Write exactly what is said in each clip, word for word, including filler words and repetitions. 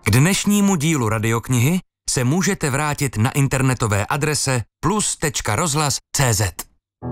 K dnešnímu dílu radioknihy se můžete vrátit na internetové adrese plus tečka rozhlas tečka cé zet.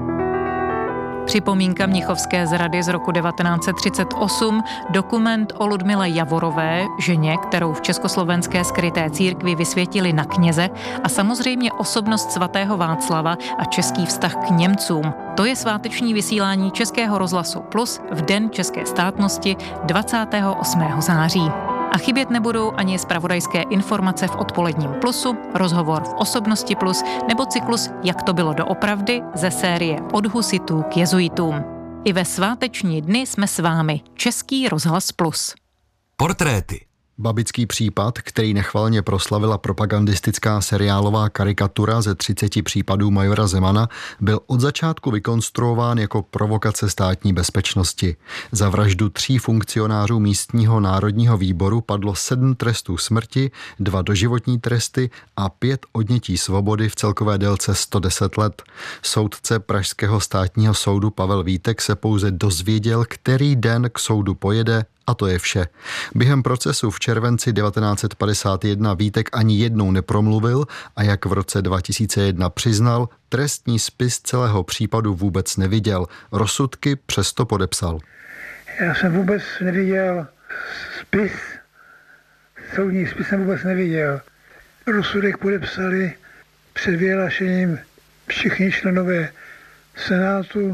Připomínka Mnichovské zrady z roku devatenáct set třicet osm, dokument o Ludmile Javorové, ženě, kterou v československé skryté církvi vysvětili na kněze, a samozřejmě osobnost svatého Václava a český vztah k Němcům. To je sváteční vysílání Českého rozhlasu Plus v Den české státnosti dvacátého osmého září. A chybět nebudou ani zpravodajské informace v odpoledním Plusu, rozhovor v Osobnosti Plus nebo cyklus Jak to bylo doopravdy ze série Od husitů k jezuitům. I ve sváteční dny jsme s vámi, Český rozhlas Plus. Portréty. Babický případ, který nechvalně proslavila propagandistická seriálová karikatura ze třiceti případů majora Zemana, byl od začátku vykonstruován jako provokace státní bezpečnosti. Za vraždu tří funkcionářů místního národního výboru padlo sedm trestů smrti, dva doživotní tresty a pět odnětí svobody v celkové délce sto deset let. Soudce pražského státního soudu Pavel Vítek se pouze dozvěděl, který den k soudu pojede, a to je vše. Během procesu v červenci devatenáct set padesát jedna Vítek ani jednou nepromluvil a jak v roce dva tisíce jedna přiznal, trestní spis celého případu vůbec neviděl. Rozsudky přesto podepsal. Já jsem vůbec neviděl spis, soudní spis jsem vůbec neviděl. Rozsudek podepsali před vyhlášením všichni členové Senátu.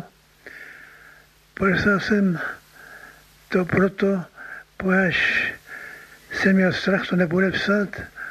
Podepsal jsem to proto, až jsem měl strach to nepodepsat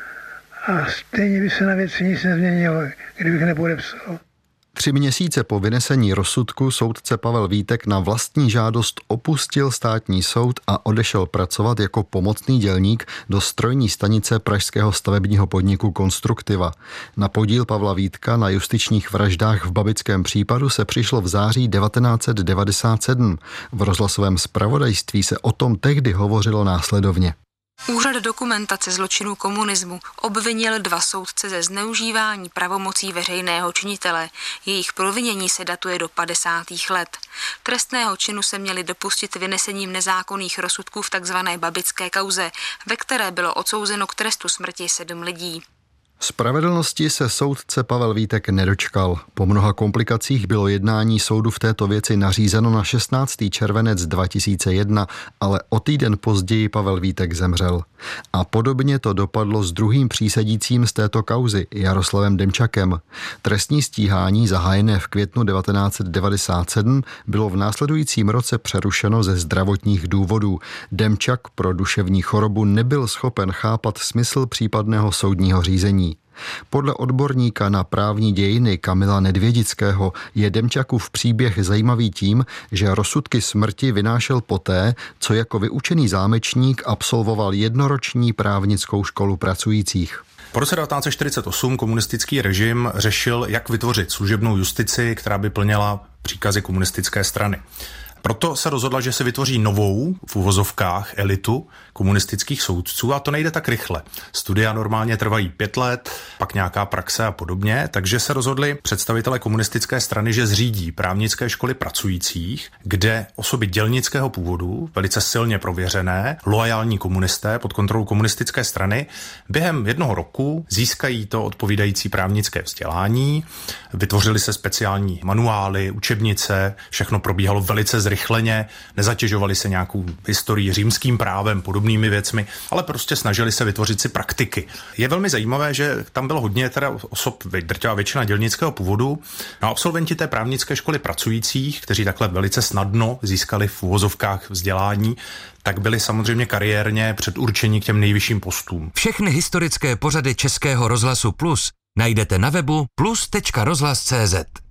a stejně by se na věci nic nezměnilo, kdybych nepodepsal. Tři měsíce po vynesení rozsudku soudce Pavel Vítek na vlastní žádost opustil státní soud a odešel pracovat jako pomocný dělník do strojní stanice pražského stavebního podniku Konstruktiva. Na podíl Pavla Vítka na justičních vraždách v babickém případu se přišlo v září devatenáct set devadesát sedm. V rozhlasovém zpravodajství se o tom tehdy hovořilo následovně. Úřad dokumentace zločinů komunismu obvinil dva soudce ze zneužívání pravomocí veřejného činitele. Jejich provinění se datuje do padesátých let. Trestného činu se měli dopustit vynesením nezákonných rozsudků v takzvané babické kauze, ve které bylo odsouzeno k trestu smrti sedm lidí. Spravedlnosti se soudce Pavel Vítek nedočkal. Po mnoha komplikacích bylo jednání soudu v této věci nařízeno na šestnáctého červenec dva tisíce jedna, ale o týden později Pavel Vítek zemřel. A podobně to dopadlo s druhým přísedícím z této kauzy, Jaroslavem Demčakem. Trestní stíhání, zahájené v květnu devatenáct set devadesát sedm, bylo v následujícím roce přerušeno ze zdravotních důvodů. Demčak pro duševní chorobu nebyl schopen chápat smysl případného soudního řízení. Podle odborníka na právní dějiny Kamila Nedvědického je Demčakův příběh zajímavý tím, že rozsudky smrti vynášel poté, co jako vyučený zámečník absolvoval jednoroční právnickou školu pracujících. Po roce devatenáct set čtyřicet osm komunistický režim řešil, jak vytvořit služebnou justici, která by plnila příkazy komunistické strany. Proto se rozhodla, že se vytvoří novou, v uvozovkách, elitu komunistických soudců a to nejde tak rychle. Studia normálně trvají pět let, pak nějaká praxe a podobně, takže se rozhodli představitelé komunistické strany, že zřídí právnické školy pracujících, kde osoby dělnického původu, velice silně prověřené, loajální komunisté pod kontrolou komunistické strany, během jednoho roku získají to odpovídající právnické vzdělání, vytvořily se speciální manuály, učebnice, všechno probíhalo velice zrychleně. Rychleně, nezatěžovali se nějakou historií, římským právem, podobnými věcmi, ale prostě snažili se vytvořit si praktiky. Je velmi zajímavé, že tam bylo hodně teda osob, drtivá většina dělnického původu, no absolventi té právnické školy pracujících, kteří takhle velice snadno získali v uvozovkách vzdělání, tak byli samozřejmě kariérně předurčeni k těm nejvyšším postům. Všechny historické pořady Českého rozhlasu Plus najdete na webu plus tečka rozhlas tečka cé zet.